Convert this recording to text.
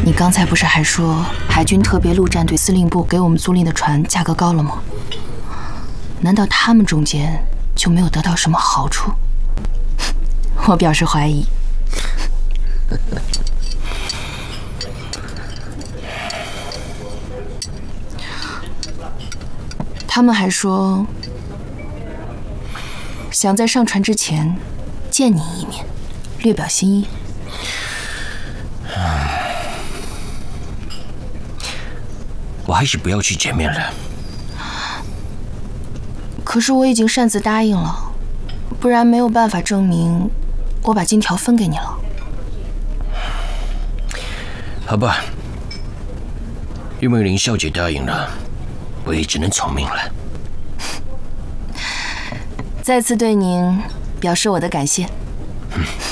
你刚才不是还说海军特别陆战队司令部给我们租赁的船价格高了吗？难道他们中间就没有得到什么好处？我表示怀疑。他们还说想在上船之前见你一面，略表心意。 我还是不要去见面了。 可是我已经擅自答应了，不然没有办法证明我把金条分给你了。 好吧，因为林小姐答应了，我也只能从命了。 再次对您表示我的感谢。